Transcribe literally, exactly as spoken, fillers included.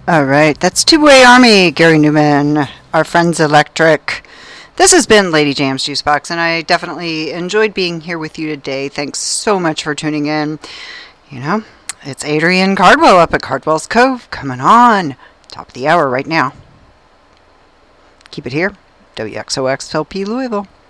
All right, that's Two Way Army, Gary Newman, our friends Electric. This has been Lady Jam's Juice Box, and I definitely enjoyed being here with you today. Thanks so much for tuning in. You know, it's Adrian Cardwell up at Cardwell's Cove, coming on. Top of the hour right now. Keep it here, W X O X L P Louisville.